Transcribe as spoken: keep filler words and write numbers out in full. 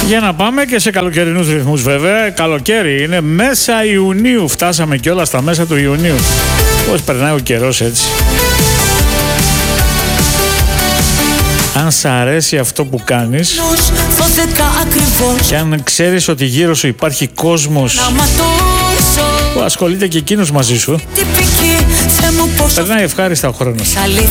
Για να πάμε και σε καλοκαιρινούς ρυθμούς βέβαια. Καλοκαίρι είναι, μέσα Ιουνίου φτάσαμε κιόλας στα μέσα του Ιουνίου. Πώς περνάει ο καιρός έτσι. Αν σ' αρέσει αυτό που κάνεις και αν ξέρεις ότι γύρω σου υπάρχει κόσμος που ασχολείται και εκείνος μαζί σου, περνάει ευχάριστα ο χρόνος.